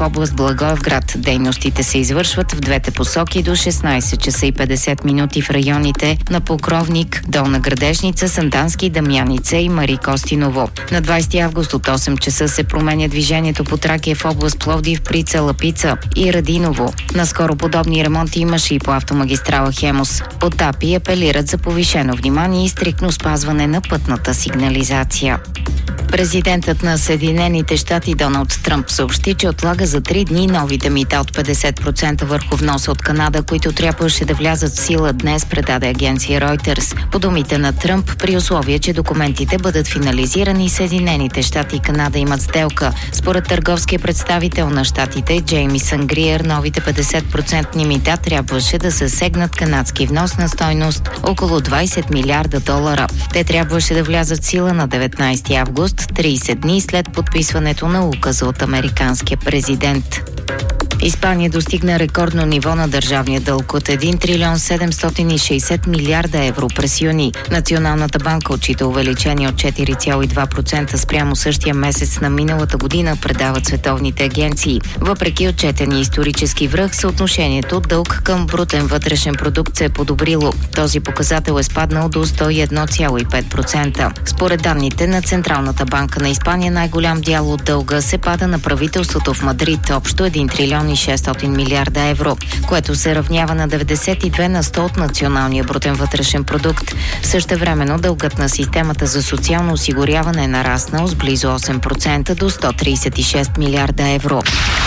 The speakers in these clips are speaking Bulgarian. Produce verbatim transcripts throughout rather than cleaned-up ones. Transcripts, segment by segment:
в област Благоевград. Дейностите се извършват в двете посоки до шестнайсет часа и петдесет минути в районите на Покровник, Долна Градешница, Сандански, Дамяница и Мари Костиново. На двайсети август от осем часа се променя движението по Тракия в област Пловдив при Цалапица и Радиново. Наскоро подобни ремонти имаше и по автомагистрала Хемус. От А Пи И апелират за повишено внимание и стриктно спазване на пътната сигнализация. Президентът на Съединените щати Доналд Тръмп съобщи, че отлага за три дни новите мита от петдесет процента върху вноса от Канада, които трябваше да влязат в сила днес, предаде агенция Reuters. По думите на Тръмп, при условие, че документите бъдат финализирани, Съединените щати и Канада имат сделка. Според търговския представител на щатите Джеймисън Гриер, новите петдесет процента мита трябваше да съсегнат канадски внос на стойност около двайсет милиарда долара. Те трябваше да влязат в сила на деветнайсети август, трийсет дни след подписването на указа от американския президент. Испания достигна рекордно ниво на държавния дълг от един трилион седемстотин и шейсет милиарда евро през юни. Националната банка отчита увеличение от четири цяло и две процента спрямо същия месец на миналата година, предават световните агенции. Въпреки отчетения исторически връх, съотношението дълг към брутен вътрешен продукт се е подобрило. Този показател е спаднал до сто и едно цяло и пет процента. Според данните на Централната банка на Испания, най-голям дял от дълга се пада на правителството в Мадрид, общо един трилион и шестстотин милиарда евро, което се равнява на деветдесет и две на сто от националния брутен вътрешен продукт. Същевременно дългът на системата за социално осигуряване е нараснал с близо осем процента до сто трийсет и шест милиарда евро.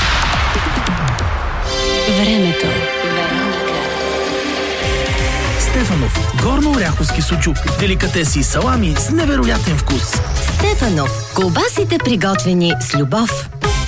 Времето. Стефанов. Горно-оряховски сучук. Деликатеси и салами с невероятен вкус. Стефанов. Колбасите, приготвени с любов.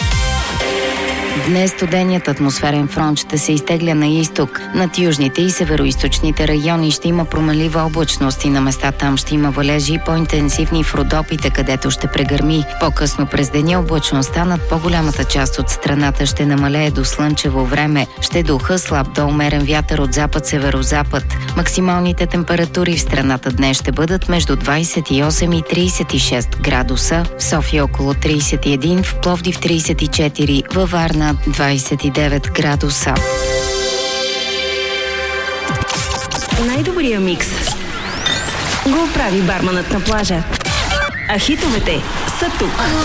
Днес студеният атмосферен фронт ще се изтегля на изток. Над южните и североизточните райони ще има промалива облачност и на места там ще има валежи и по-интенсивни в Родопите, където ще прегърми. По-късно през деня облачността над по-голямата част от страната ще намалее до слънчево време. Ще духа слаб до умерен вятър от запад-северозапад. Максималните температури в страната днес ще бъдат между двайсет и осем и трийсет и шест градуса. В София около трийсет и един, в Пловдив трийсет и четири, във Варна двайсет и девет градуса. Най-добрия микс го прави барманът на плажа. А хитовете са тук.